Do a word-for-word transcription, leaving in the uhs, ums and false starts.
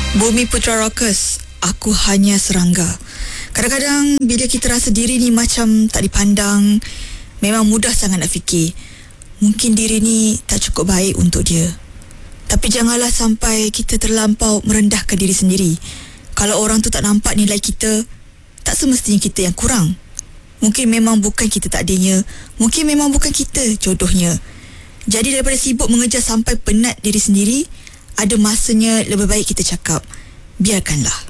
Bumi Putra Rockers, aku hanya serangga. Kadang-kadang bila kita rasa diri ni macam tak dipandang, memang mudah sangat nak fikir mungkin diri ni tak cukup baik untuk dia. Tapi janganlah sampai kita terlampau merendahkan diri sendiri. Kalau orang tu tak nampak nilai kita, tak semestinya kita yang kurang. Mungkin memang bukan kita takdirnya, mungkin memang bukan kita jodohnya. Jadi daripada sibuk mengejar sampai penat diri sendiri, ada masanya lebih baik kita cakap, biarkanlah.